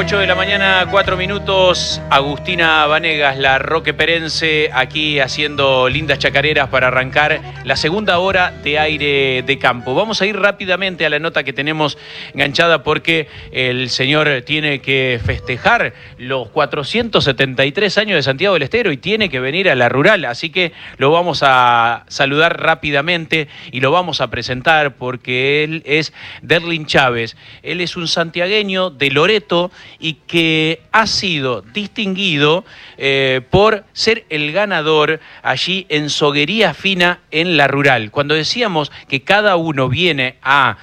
8 de la mañana, 4 minutos. Agustina Vanegas, la roqueperense, aquí haciendo lindas chacareras para arrancar la segunda hora de Aire de Campo. Vamos a ir rápidamente a la nota que tenemos enganchada porque el señor tiene que festejar los 473 años de Santiago del Estero y tiene que venir a la rural. Así que lo vamos a saludar rápidamente y lo vamos a presentar porque él es Derlin Chávez. Él es un santiagueño de Loreto y que ha sido distinguido por ser el ganador allí en Soguería Fina en la rural. Cuando decíamos que cada uno viene a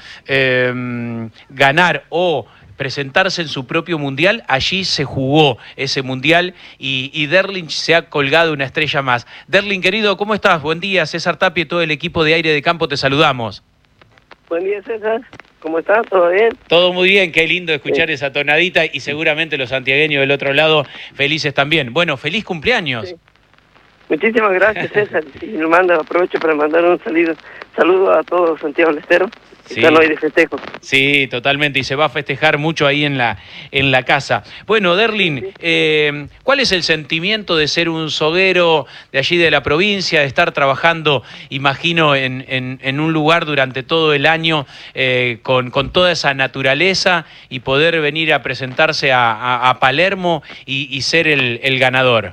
ganar o presentarse en su propio mundial, allí se jugó ese mundial y Derlin se ha colgado una estrella más. Derlin, querido, ¿cómo estás? Buen día, César Tapia y todo el equipo de Aire de Campo te saludamos. Buen día, César. ¿Cómo estás? ¿Todo bien? Todo muy bien, qué lindo escuchar esa tonadita y seguramente los santiagueños del otro lado felices también. Bueno, feliz cumpleaños. Sí. Muchísimas gracias, César. Y aprovecho para mandar un saludo a todos Santiago del Estero. Sí. Están hoy de festejo. Sí, totalmente, y se va a festejar mucho ahí en la casa. Bueno, Derlin, ¿cuál es el sentimiento de ser un soguero de allí de la provincia, de estar trabajando, imagino, en un lugar durante todo el año con toda esa naturaleza y poder venir a presentarse a Palermo y ser el ganador?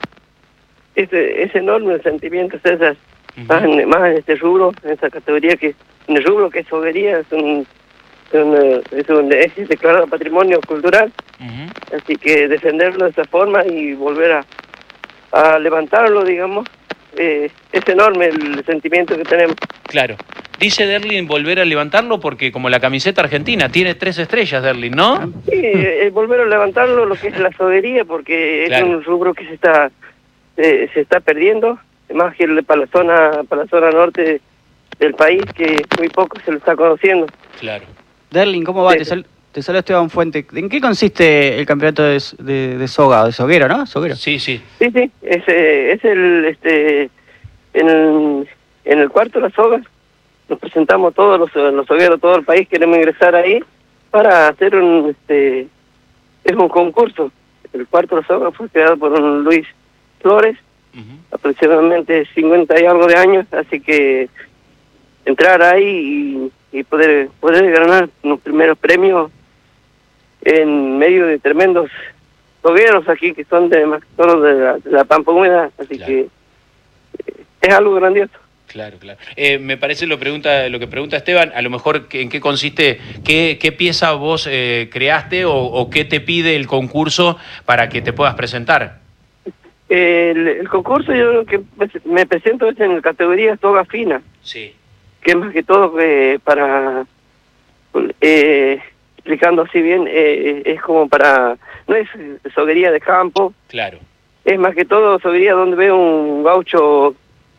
Es enorme el sentimiento, César. Uh-huh. Más en este rubro, en esa categoría en el rubro que es soguería, es declarado patrimonio cultural. Uh-huh. Así que defenderlo de esa forma y volver a levantarlo, digamos, es enorme el sentimiento que tenemos. Claro. Dice Derlin volver a levantarlo porque como la camiseta argentina tiene 3 estrellas, Derlin, ¿no? Sí, volver a levantarlo lo que es la soguería, porque claro, es un rubro que se está perdiendo, más que para la zona norte del país, que muy poco se lo está conociendo. Claro. Derlin, ¿cómo va? Sí. Te saluda Esteban Fuente. ¿En qué consiste el campeonato de soga, de soguero, no? ¿Soguero? Sí, sí. Sí, es en el cuarto de la soga. Nos presentamos todos los sogueros, todo el país, queremos ingresar ahí para hacer es un concurso. El cuarto de la soga fue creado por un Luis Flores, uh-huh, aproximadamente 50 y algo de años, así que entrar ahí y poder ganar los primeros premios en medio de tremendos sogueros aquí que son de la Pampa Húmeda, así claro, que es algo grandioso. Claro, claro. Me parece lo que pregunta Esteban, a lo mejor en qué consiste, qué pieza vos creaste o qué te pide el concurso para que te puedas presentar. El concurso yo lo que me presento es en la categoría soga fina. Sí. Que más que todo para, explicando así bien, es como para, no es soguería de campo. Claro. Es más que todo soguería donde ve un gaucho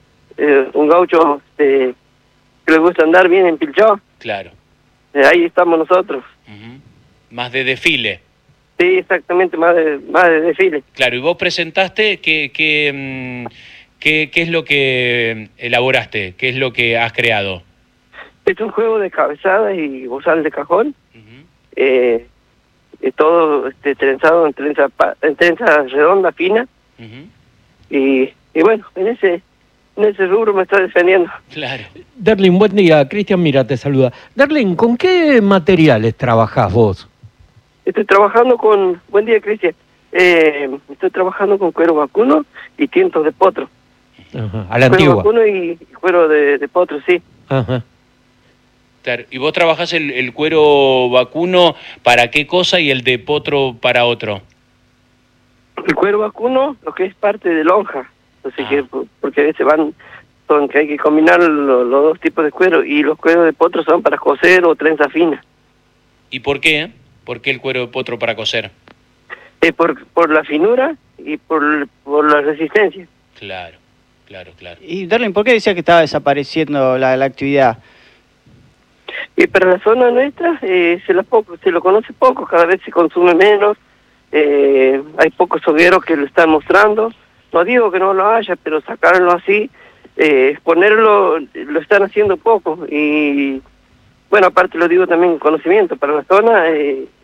que le gusta andar bien empilchado. Claro. Ahí estamos nosotros. Uh-huh. Más de desfile. Sí, exactamente, más de desfile. Claro, y vos presentaste, ¿qué es lo que elaboraste? ¿Qué es lo que has creado? Es un juego de cabezadas y bozal de cajón. Uh-huh. Todo trenzado en trenza redonda, fina. Uh-huh. Y bueno, en ese rubro me está defendiendo. Claro. Derlin, buen día. Cristian Mira te saluda. Derlin, ¿con qué materiales trabajás vos? Estoy trabajando buen día, Cristian. Estoy trabajando con cuero vacuno y tientos de potro. Ajá, a la antigua. Cuero vacuno y cuero de potro, sí. Ajá. Claro. ¿Y vos trabajás el cuero vacuno para qué cosa y el de potro para otro? El cuero vacuno, lo que es parte de lonja. Así que, porque a veces que hay que combinar los dos tipos de cuero, y los cueros de potro son para coser o trenza fina. ¿Y por qué? ¿Por qué el cuero de potro para coser? Por la finura y por la resistencia. Claro. Y Derlin, ¿por qué decía que estaba desapareciendo la actividad? Y para la zona nuestra se lo conoce poco, cada vez se consume menos, hay pocos sogueros que lo están mostrando. No digo que no lo haya, pero sacarlo así, exponerlo, lo están haciendo poco. Y bueno, aparte lo digo también conocimiento, para la zona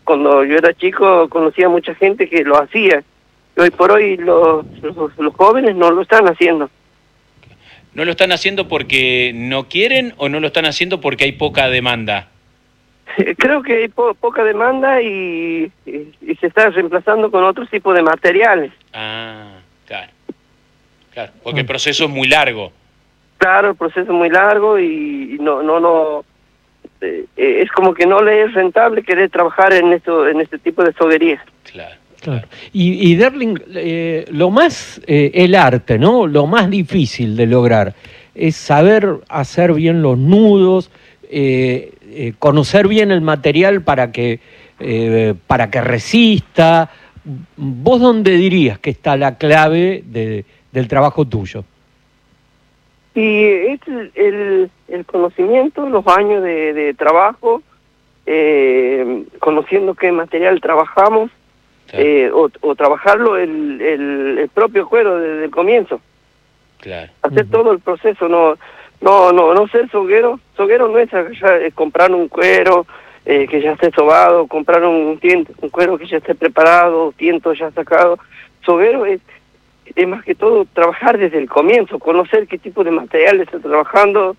cuando yo era chico conocía mucha gente que lo hacía. Y hoy por hoy los jóvenes no lo están haciendo. ¿No lo están haciendo porque no quieren o no lo están haciendo porque hay poca demanda? Creo que hay poca demanda y se está reemplazando con otro tipo de materiales. Ah, claro. Claro, porque el proceso es muy largo. Claro, el proceso es muy largo y no es como que no le es rentable querer trabajar en este tipo de soguerías. Claro. Claro. Y Derling, lo más, el arte, ¿no? Lo más difícil de lograr es saber hacer bien los nudos, conocer bien el material para que resista. ¿Vos dónde dirías que está la clave del trabajo tuyo? Y es el conocimiento, los años de trabajo, conociendo qué material trabajamos, o trabajarlo el propio cuero desde el comienzo. Claro. Hacer todo el proceso, no ser soguero. Soguero no es comprar un cuero que ya esté sobado, comprar un cuero que ya esté preparado, tiento ya sacado. Soguero es más que todo trabajar desde el comienzo, conocer qué tipo de material está trabajando,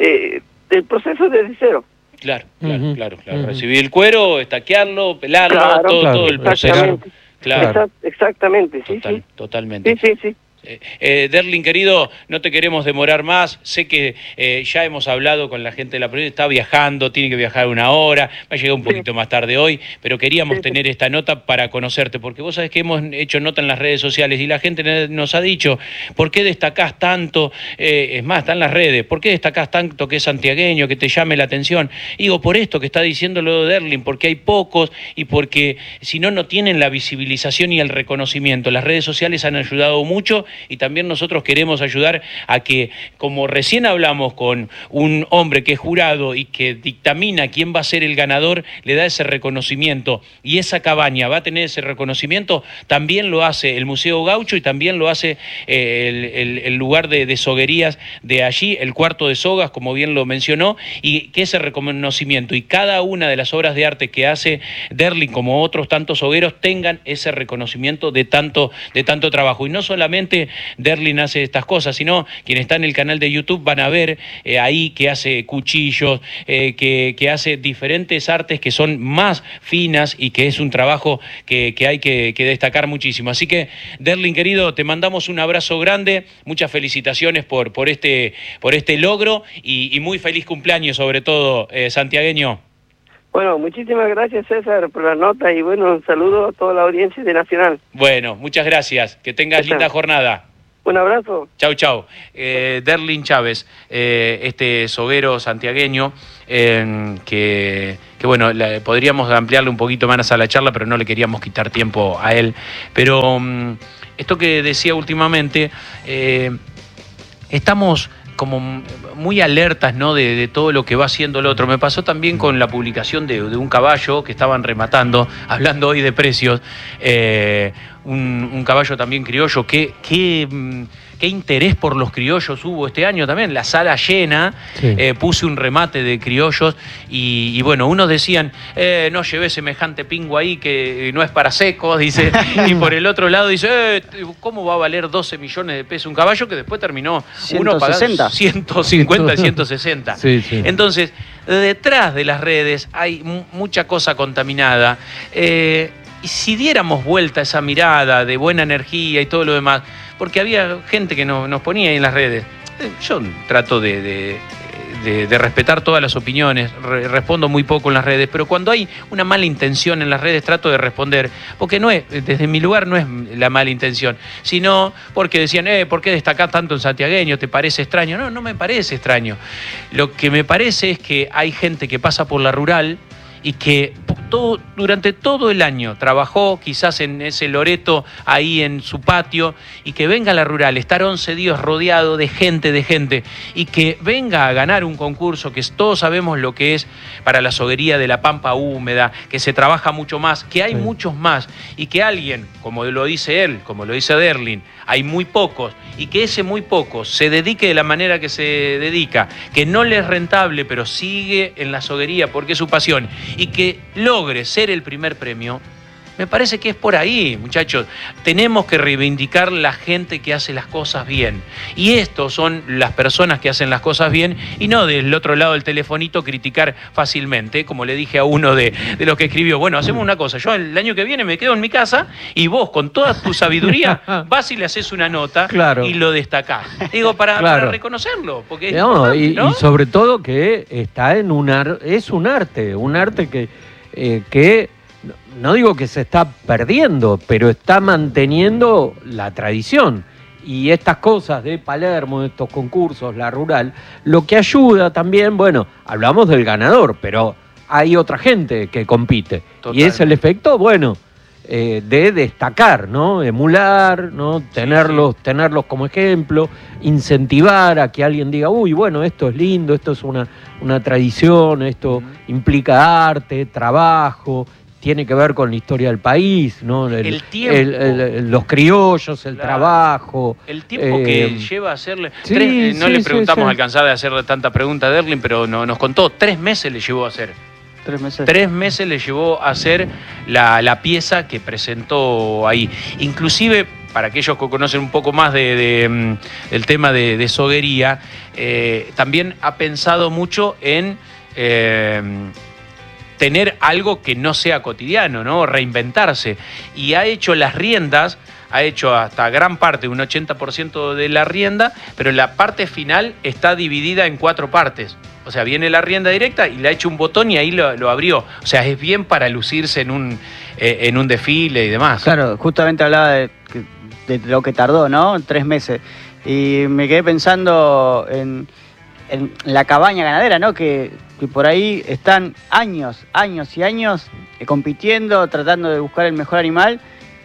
el proceso desde cero. Claro. Recibir el cuero, estaquearlo, pelarlo, todo el proceso. Claro. Exactamente, sí. Totalmente. Sí. Derling, querido, no te queremos demorar más. Sé que ya hemos hablado con la gente de la provincia, está viajando, tiene que viajar 1 hora, va a llegar un poquito más tarde hoy, pero queríamos tener esta nota para conocerte, porque vos sabés que hemos hecho nota en las redes sociales y la gente nos ha dicho, ¿por qué destacás tanto? Es más, está en las redes, ¿por qué destacás tanto que es santiagueño, que te llame la atención? Digo, por esto que está diciendo lo de Derling, porque hay pocos y porque si no tienen la visibilización y el reconocimiento. Las redes sociales han ayudado mucho y también nosotros queremos ayudar a que, como recién hablamos con un hombre que es jurado y que dictamina quién va a ser el ganador, le da ese reconocimiento y esa cabaña va a tener ese reconocimiento, también lo hace el Museo Gaucho y también lo hace el lugar de soguerías de allí, el Cuarto de Sogas, como bien lo mencionó, y que ese reconocimiento y cada una de las obras de arte que hace Derling, como otros tantos sogueros, tengan ese reconocimiento de tanto trabajo. Y no solamente Derling hace estas cosas, sino quienes están en el canal de YouTube van a ver ahí que hace cuchillos, que hace diferentes artes que son más finas y que es un trabajo que hay que destacar muchísimo. Así que, Derling, querido, te mandamos un abrazo grande, muchas felicitaciones por este logro y muy feliz cumpleaños, sobre todo, santiagueño. Bueno, muchísimas gracias, César, por la nota y bueno, un saludo a toda la audiencia de Nacional. Bueno, muchas gracias. Que tengas linda jornada. Un abrazo. Chau. Derling Chávez, este soguero santiagueño, que bueno, podríamos ampliarle un poquito más a la charla, pero no le queríamos quitar tiempo a él. Pero esto que decía últimamente, estamos como muy alertas, ¿no?, de todo lo que va haciendo el otro. Me pasó también con la publicación de un caballo que estaban rematando, hablando hoy de precios, un caballo también criollo. ¿Qué interés por los criollos hubo este año también? La sala llena, sí. Puse un remate de criollos y bueno, unos decían, no llevé semejante pingo ahí que no es para secos, dice, y por el otro lado dice, ¿cómo va a valer 12 millones de pesos un caballo que después terminó 160. Uno pagando 150, 160? Sí. Entonces, detrás de las redes hay mucha cosa contaminada. Y si diéramos vuelta a esa mirada de buena energía y todo lo demás, porque había gente que nos ponía ahí en las redes. Yo trato de respetar todas las opiniones, respondo muy poco en las redes, pero cuando hay una mala intención en las redes trato de responder, porque no es, desde mi lugar no es la mala intención, sino porque decían, ¿por qué destacás tanto en santiagueño? ¿Te parece extraño? No me parece extraño. Lo que me parece es que hay gente que pasa por la rural y que durante todo el año trabajó quizás en ese loreto ahí en su patio, y que venga a la rural, estar 11 días rodeado de gente, y que venga a ganar un concurso que todos sabemos lo que es para la soguería de la Pampa Húmeda, que se trabaja mucho más, que hay muchos más, y que alguien, como lo dice él, como lo dice Derling, hay muy pocos, y que ese muy pocos se dedique de la manera que se dedica, que no le es rentable, pero sigue en la soguería porque es su pasión, y que logre ser el primer premio, me parece que es por ahí, muchachos. Tenemos que reivindicar la gente que hace las cosas bien. Y estos son las personas que hacen las cosas bien y no del otro lado del telefonito criticar fácilmente. Como le dije a uno de los que escribió, bueno, hacemos una cosa, yo el año que viene me quedo en mi casa y vos con toda tu sabiduría vas y le haces una nota y lo destacás. Digo, para reconocerlo. Porque no, y sobre todo que está en es un arte que no digo que se está perdiendo, pero está manteniendo la tradición. Y estas cosas de Palermo, estos concursos, la rural, lo que ayuda también, bueno, hablamos del ganador, pero hay otra gente que compite. Total. Y es el efecto, bueno, de destacar, ¿no? Emular, ¿no? Tenerlos como ejemplo, incentivar a que alguien diga, uy, bueno, esto es lindo, esto es una tradición, esto implica arte, trabajo, tiene que ver con la historia del país, ¿no? El tiempo. Los criollos, el trabajo. El tiempo que lleva a hacerle... no le preguntamos alcanzar de hacerle tanta pregunta a Derlin, pero nos contó, 3 meses le llevó a hacer. 3 meses. 3 meses le llevó a hacer la pieza que presentó ahí. Inclusive, para aquellos que conocen un poco más del tema de soguería, también ha pensado mucho en... tener algo que no sea cotidiano, ¿no? Reinventarse. Y ha hecho las riendas, ha hecho hasta gran parte, un 80% de la rienda, pero la parte final está dividida en 4 partes. O sea, viene la rienda directa y le ha hecho un botón y ahí lo abrió. O sea, es bien para lucirse en un desfile y demás. Claro, justamente hablaba de lo que tardó, ¿no? 3 meses. Y me quedé pensando en la cabaña ganadera, ¿no? Que por ahí están años y años compitiendo, tratando de buscar el mejor animal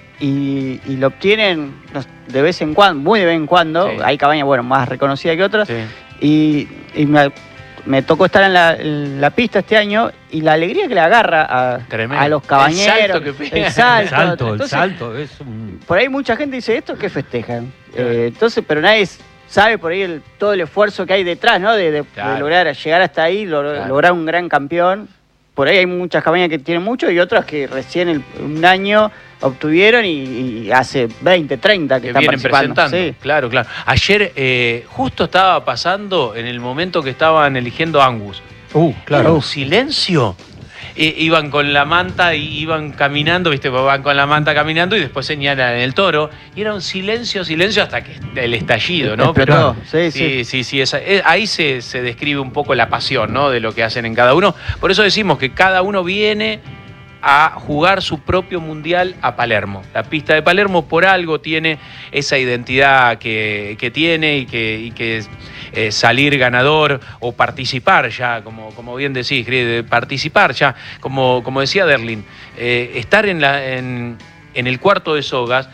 y lo obtienen de vez en cuando, muy de vez en cuando. Sí. Hay cabañas, bueno, más reconocidas que otras. Sí. Y me tocó estar en la pista este año y la alegría que le agarra a los cabañeros. El salto. El salto. Por ahí mucha gente dice, ¿esto qué festejan? Entonces, pero nadie sabe por ahí todo el esfuerzo que hay detrás, ¿no? De lograr llegar hasta ahí, lograr un gran campeón. Por ahí hay muchas cabañas que tienen mucho y otras que recién un año obtuvieron y hace 20, 30 que están vienen participando. Presentando. Sí. Claro. Ayer justo estaba pasando en el momento que estaban eligiendo Angus. Claro. Un silencio. Iban con la manta y iban caminando, ¿viste? Van con la manta caminando y después señalan el toro. Y era un silencio hasta que el estallido, ¿no? Pero, sí. Ahí se describe un poco la pasión, ¿no? De lo que hacen en cada uno. Por eso decimos que cada uno viene a jugar su propio mundial a Palermo. La pista de Palermo por algo tiene esa identidad que tiene y que salir ganador o participar ya, como bien decís, participar ya, como decía Derlin, estar en el cuarto de sogas,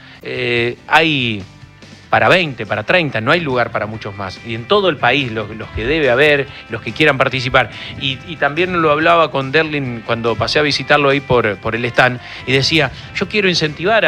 hay para 20, para 30, no hay lugar para muchos más. Y en todo el país, los que debe haber, los que quieran participar. Y también lo hablaba con Derlin cuando pasé a visitarlo ahí por el stand, y decía, yo quiero incentivar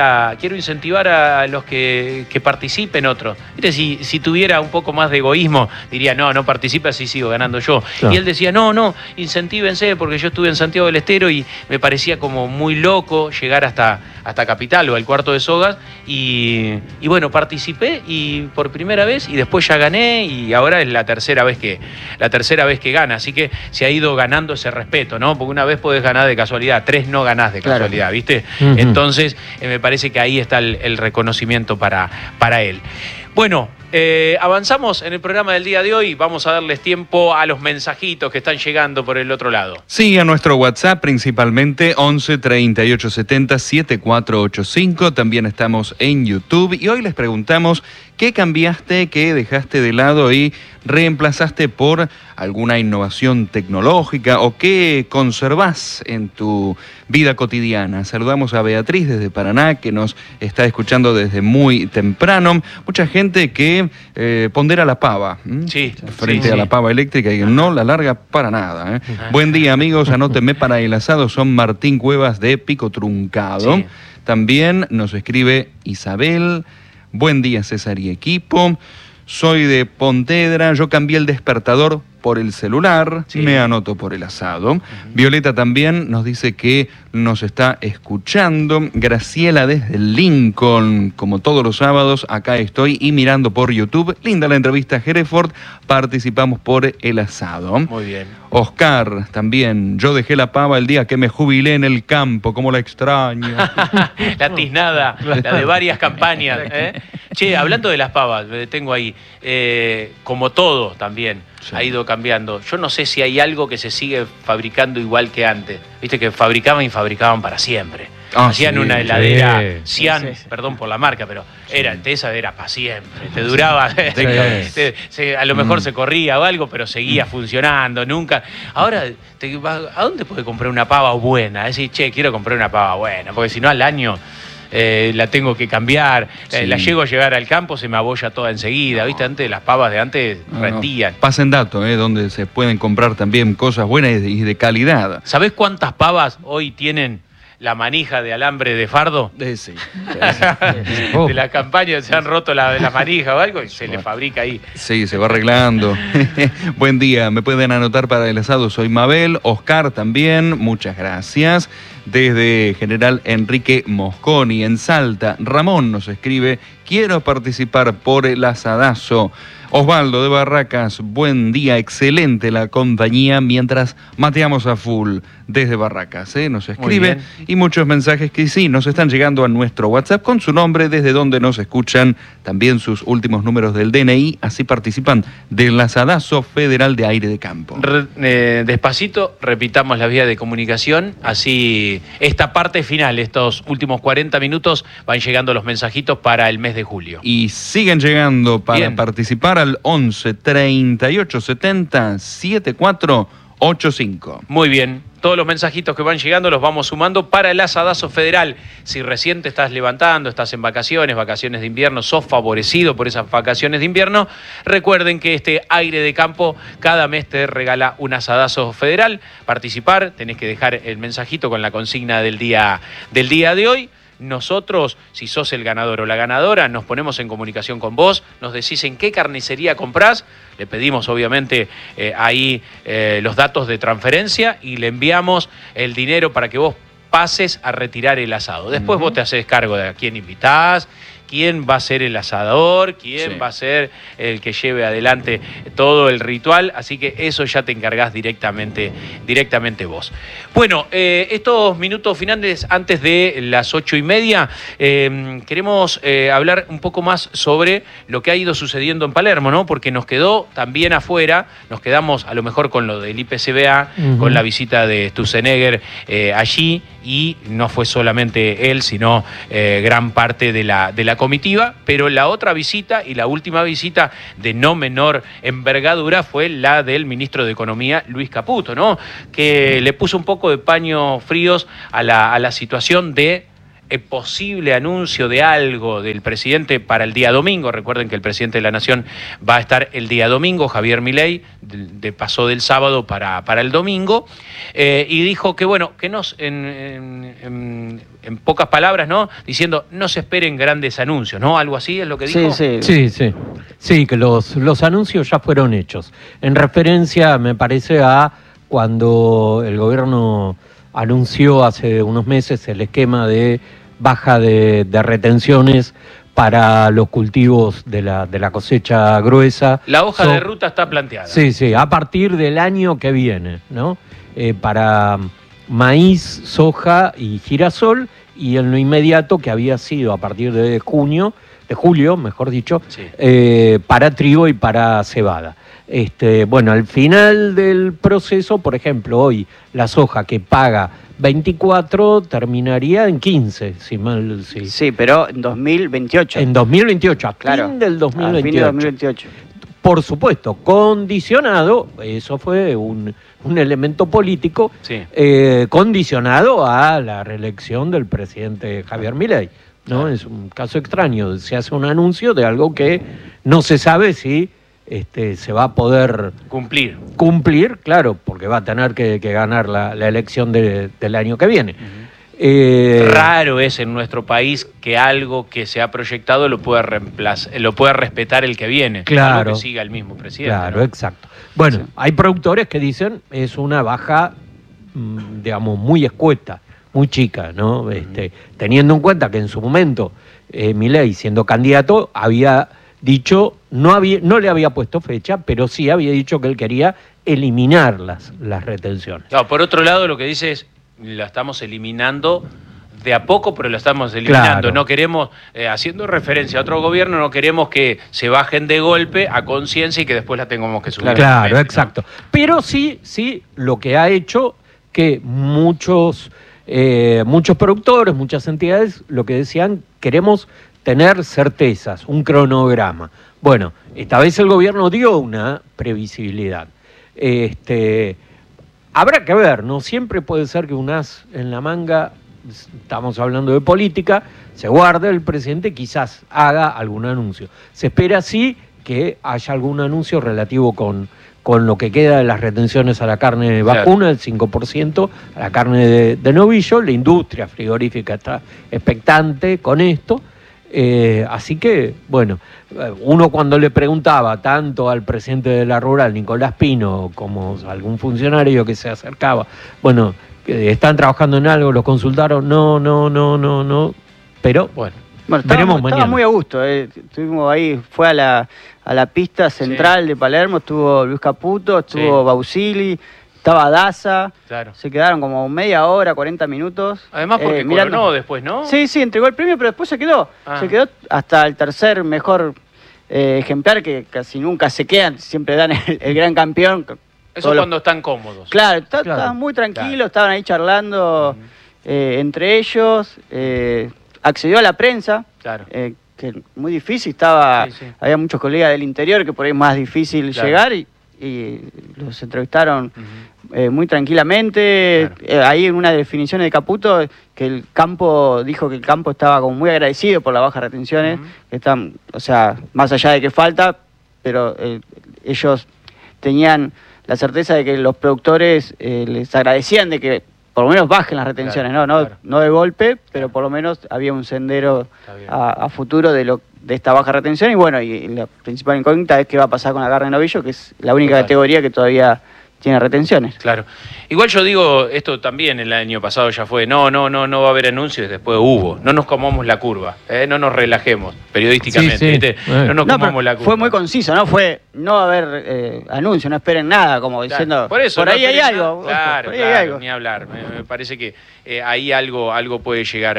a los que participen otros. Mire, si tuviera un poco más de egoísmo, diría, no participe, así sigo ganando yo. Claro. Y él decía, no, incentívense, porque yo estuve en Santiago del Estero y me parecía como muy loco llegar hasta Capital o al cuarto de sogas, y bueno, participé y por primera vez y después ya gané y ahora es la tercera vez que gana, así que se ha ido ganando ese respeto, ¿no? Porque una vez podés ganar de casualidad, 3 no ganás de casualidad, claro. ¿Viste? Uh-huh. Entonces me parece que ahí está el reconocimiento para él. Bueno, avanzamos en el programa del día de hoy. Vamos a darles tiempo a los mensajitos que están llegando por el otro lado. Sí, a nuestro WhatsApp principalmente 11 38 70 7485. También estamos en YouTube y hoy les preguntamos qué cambiaste, qué dejaste de lado y reemplazaste por alguna innovación tecnológica o qué conservás en tu vida cotidiana. Saludamos a Beatriz desde Paraná, que nos está escuchando desde muy temprano. Mucha gente que pondera la pava frente a la pava eléctrica y no la larga para nada. Buen día, amigos, anótenme para el asado. Son Martín Cuevas de Pico Truncado. Sí. También nos escribe Isabel. Buen día, César y equipo. Soy de Pontevedra, yo cambié el despertador por el celular, Sí. me anoto por el asado. Violeta también nos dice que nos está escuchando. Graciela desde Lincoln, como todos los sábados, acá estoy y mirando por YouTube. Linda la entrevista a Hereford, participamos por el asado. Muy bien. Oscar también, yo dejé la pava el día que me jubilé en el campo, como la extraño. La tiznada, la de varias campañas. Che, hablando de las pavas, tengo ahí, como todo también, Sí. ha ido cambiando. Yo no sé si hay algo que se sigue fabricando igual que antes. Viste que fabricaban y fabricaban para siempre. Hacían sí, una heladera sí. Cian, Sí, sí. perdón por la marca, pero esa era para siempre. Te duraba, a lo mejor se corría o algo, pero seguía funcionando, nunca. Ahora, ¿a dónde puedes comprar una pava buena? Es decir, che, quiero comprar una pava buena, porque si no al año la tengo que cambiar. Sí. La llego a llegar al campo, se me abolla toda enseguida. ¿Viste? Antes las pavas de antes rendían. Pasen datos, donde se pueden comprar también cosas buenas y de calidad. ¿Sabés cuántas pavas hoy tienen la manija de alambre de fardo? Sí. De la campaña se han roto la manija o algo y se le fabrica ahí. Sí, se va arreglando. Buen día, me pueden anotar para el asado. Soy Mabel, Oscar también, muchas gracias. Desde General Enrique Mosconi, en Salta, Ramón nos escribe, quiero participar por el asadazo. Osvaldo de Barracas, buen día, excelente la compañía mientras mateamos a full desde Barracas, nos escribe bien. y muchos mensajes que sí, nos están llegando a nuestro WhatsApp con su nombre, desde donde nos escuchan, también sus últimos números del DNI, así participan del asadazo federal de aire de campo. Despacito, repitamos la vía de comunicación, así esta parte final, estos últimos 40 minutos, van llegando los mensajitos para el mes de julio. Y siguen llegando para Bien. participar al 11 38 70 7485. Muy bien, todos los mensajitos que van llegando los vamos sumando para el asadazo federal. Si recién te estás levantando, estás en vacaciones de invierno, sos favorecido por esas vacaciones de invierno, recuerden que este aire de campo cada mes te regala un asadazo federal. Participar, tenés que dejar el mensajito con la consigna del día de hoy. Nosotros, si sos el ganador o la ganadora, nos ponemos en comunicación con vos, nos decís en qué carnicería comprás, le pedimos obviamente ahí los datos de transferencia y le enviamos el dinero para que vos pases a retirar el asado. Después vos te haces cargo de a quién invitás, quién va a ser el asador, quién va a ser el que lleve adelante todo el ritual, así que eso ya te encargás directamente vos. Bueno, estos minutos finales antes de las 8:30, queremos hablar un poco más sobre lo que ha ido sucediendo en Palermo, ¿no? Porque nos quedó también afuera, nos quedamos a lo mejor con lo del IPCBA, con la visita de Sturzenegger allí, y no fue solamente él, sino gran parte de la comitiva, pero la otra visita y la última visita de no menor envergadura fue la del ministro de Economía, Luis Caputo, ¿no? Que le puso un poco de paños fríos a la situación de posible anuncio de algo del presidente para el día domingo. Recuerden que el presidente de la Nación va a estar el día domingo, Javier Milei, pasó del sábado para el domingo, y dijo que, bueno, que en pocas palabras, ¿no? Diciendo, no se esperen grandes anuncios, ¿no? Algo así es lo que dijo. Sí, que los anuncios ya fueron hechos. En referencia, me parece, a cuando el gobierno anunció hace unos meses el esquema de baja de retenciones para los cultivos de la cosecha gruesa. La hoja de ruta está planteada. Sí, a partir del año que viene, ¿no? Para maíz, soja y girasol, y en lo inmediato, que había sido a partir de julio, mejor dicho, para trigo y para cebada. Bueno, al final del proceso, por ejemplo, hoy la soja que paga 24 terminaría en 15, si mal... Sí, pero en 2028. En 2028, a Claro, fin del 2028. a fin de 2028. Por supuesto, condicionado, eso fue un elemento político, condicionado a la reelección del presidente Javier Milei, ¿no? Es un caso extraño, se hace un anuncio de algo que no se sabe si se va a poder cumplir, claro, porque va a tener que ganar la elección del año que viene. Raro es en nuestro país que algo que se ha proyectado lo pueda respetar el que viene. Claro. Algo que siga el mismo presidente. Claro, ¿no? exacto. Bueno, Sí. hay productores que dicen es una baja, digamos, muy escueta, muy chica, ¿no? Teniendo en cuenta que en su momento Milei, siendo candidato, había dicho, no le había puesto fecha, pero sí había dicho que él quería eliminar las retenciones. Claro, por otro lado, lo que dice es, la estamos eliminando de a poco, pero la estamos eliminando. Claro. No queremos, haciendo referencia a otro gobierno, no queremos que se bajen de golpe a conciencia y que después la tengamos que subir. Claro, ¿no? exacto. Pero sí, lo que ha hecho que muchos productores, muchas entidades, lo que decían, queremos tener certezas, un cronograma. Bueno, esta vez el gobierno dio una previsibilidad. Habrá que ver, no siempre puede ser que un as en la manga, estamos hablando de política, se guarde, el presidente quizás haga algún anuncio. Se espera sí que haya algún anuncio relativo con lo que queda de las retenciones a la carne vacuna, el 5%, a la carne de novillo. La industria frigorífica está expectante con esto. Así que, bueno, uno cuando le preguntaba tanto al presidente de la Rural, Nicolás Pino, como a algún funcionario que se acercaba, bueno, ¿están trabajando en algo? ¿Los consultaron? No, pero bueno, veremos Estaba mañana. muy a gusto. Estuvimos ahí, fue a la pista central de Palermo, estuvo Luis Caputo, estuvo Bausili, estaba Daza. Claro. Se quedaron como media hora, 40 minutos. Además porque mirando. coronó después, ¿no? Sí, entregó el premio, pero después se quedó. Ah. Se quedó hasta el tercer mejor ejemplar, que casi nunca se quedan, siempre dan el gran campeón. Eso Todos los- cuando están cómodos. Claro, Claro. estaban muy tranquilos, Claro. estaban ahí charlando entre ellos. Accedió a la prensa, Claro. que muy difícil, había muchos colegas del interior que por ahí es más difícil Claro. llegar y los entrevistaron muy tranquilamente. Claro. Ahí en una definición de Caputo, que el campo, dijo que el campo estaba como muy agradecido por las bajas retenciones, que están, o sea, más allá de que falta, pero ellos tenían la certeza de que los productores les agradecían de que por lo menos bajen las retenciones, Claro, claro. no de golpe, pero por lo menos había un sendero Está bien. a futuro de esta baja retención. Y bueno, y la principal incógnita es qué va a pasar con la carne de novillo, que es la única Total. categoría que todavía tiene retenciones. Claro. Igual yo digo, esto también el año pasado ya fue, no va a haber anuncios, después hubo. No nos comamos la curva, no nos relajemos periodísticamente, Sí, sí. ¿viste? No nos No, comamos pero la curva. fue muy conciso, ¿no? No va a haber anuncio, no esperen nada, como Claro, diciendo, por eso, no ahí hay esperen algo. nada. Claro, por ahí hay claro, algo. ni hablar. Me parece que ahí algo puede llegar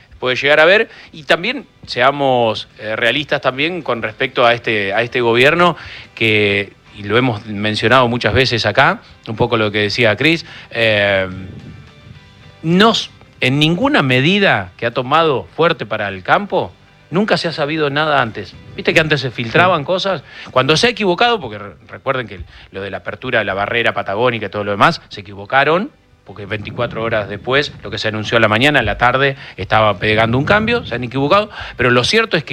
a ver. Y también seamos realistas también con respecto a este gobierno que, y lo hemos mencionado muchas veces acá, un poco lo que decía Cris, en ninguna medida que ha tomado fuerte para el campo, nunca se ha sabido nada antes. ¿Viste que antes se filtraban cosas? Cuando se ha equivocado, porque recuerden que lo de la apertura de la barrera patagónica y todo lo demás, se equivocaron, porque 24 horas después, lo que se anunció a la mañana, a la tarde, estaba pegando un cambio, se han equivocado, pero lo cierto es que